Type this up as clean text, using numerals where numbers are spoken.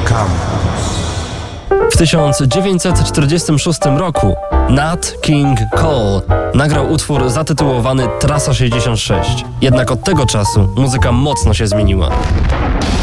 Campus. W 1946 roku Nat King Cole nagrał utwór zatytułowany Trasa 66. Jednak od tego czasu muzyka mocno się zmieniła.